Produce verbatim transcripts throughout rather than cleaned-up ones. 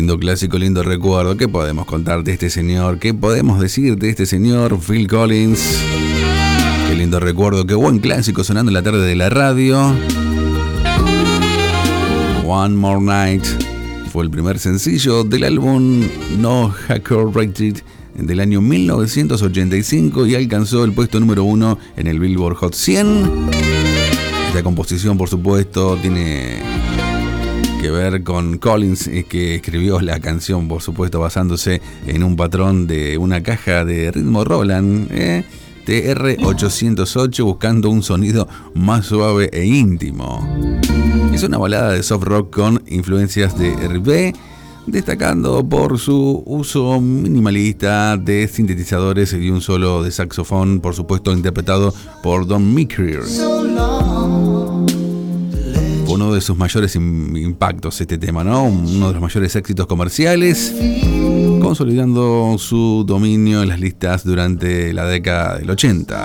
Lindo clásico, lindo recuerdo. ¿Qué podemos contar de este señor? ¿Qué podemos decir de este señor? Phil Collins. Qué lindo recuerdo, qué buen clásico sonando en la tarde de la radio. One More Night fue el primer sencillo del álbum No Hacker Rated del año mil novecientos ochenta y cinco y alcanzó el puesto número uno en el Billboard Hot cien. Esta composición, por supuesto, tiene que ver con Collins, que escribió la canción, por supuesto, basándose en un patrón de una caja de ritmo Roland, ¿eh? T R ochocientos ocho, buscando un sonido más suave e íntimo. Es una balada de soft rock con influencias de R and B, destacando por su uso minimalista de sintetizadores y un solo de saxofón, por supuesto interpretado por Don Michier. Fue uno de sus mayores impactos este tema, ¿no? Uno de los mayores éxitos comerciales, consolidando su dominio en las listas durante la década del ochenta.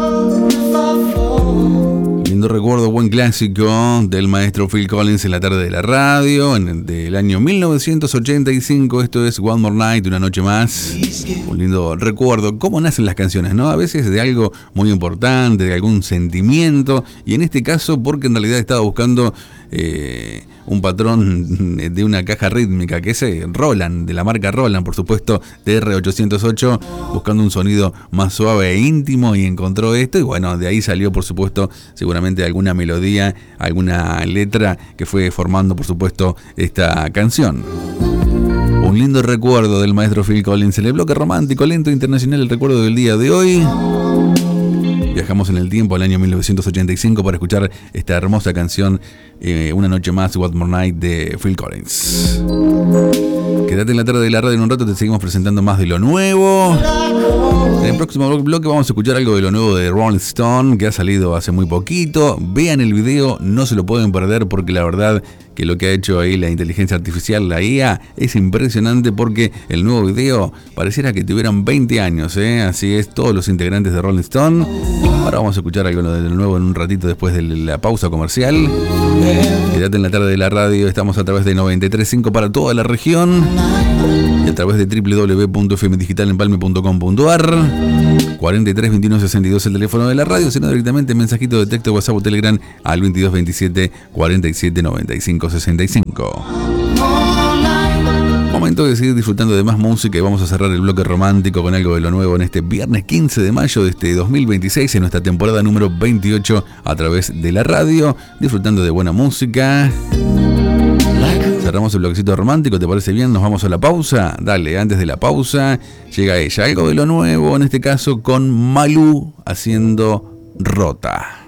Lindo recuerdo, buen clásico del maestro Phil Collins en la tarde de la radio, en el del año mil novecientos ochenta y cinco. Esto es One More Night, una noche más. Un lindo recuerdo, cómo nacen las canciones, ¿no? A veces de algo muy importante, de algún sentimiento, y en este caso porque en realidad estaba buscando eh, un patrón de una caja rítmica, que es Roland, de la marca Roland, por supuesto, T R ochocientos ocho, buscando un sonido más suave e íntimo, y encontró esto, y bueno, de ahí salió, por supuesto, seguramente alguna melodía, alguna letra que fue formando, por supuesto, esta canción. Un lindo recuerdo del maestro Phil Collins en el bloque romántico, lento internacional, el recuerdo del día de hoy. Viajamos en el tiempo al año mil novecientos ochenta y cinco para escuchar esta hermosa canción, eh, Una noche más, One More Night, de Phil Collins. Quédate en la tarde de la radio, en un rato te seguimos presentando más de lo nuevo. En el próximo bloque vamos a escuchar algo de lo nuevo de Rolling Stone, que ha salido hace muy poquito. Vean el video, no se lo pueden perder, porque la verdad que lo que ha hecho ahí la inteligencia artificial, la I A, es impresionante, porque el nuevo video pareciera que tuvieran veinte años, ¿eh? Así es, todos los integrantes de Rolling Stone. Ahora vamos a escuchar algo de lo nuevo en un ratito después de la pausa comercial. Quédate en la tarde de la radio, estamos a través de noventa y tres punto cinco para toda la región y a través de doble u doble u doble u punto f m digital empalme punto com punto a r. cuarenta y tres veintiuno sesenta y dos el teléfono de la radio, sino directamente mensajito de texto, WhatsApp o Telegram al veintidós veintisiete cuarenta y siete noventa y cinco sesenta y cinco. Momento de seguir disfrutando de más música, y vamos a cerrar el bloque romántico con algo de lo nuevo en este viernes quince de mayo de este dos mil veintiséis, en nuestra temporada número veintiocho a través de la radio, disfrutando de buena música. Cerramos el bloquecito romántico, ¿te parece bien? Nos vamos a la pausa. Dale, antes de la pausa llega ella, algo de lo nuevo, en este caso con Malú haciendo Rota.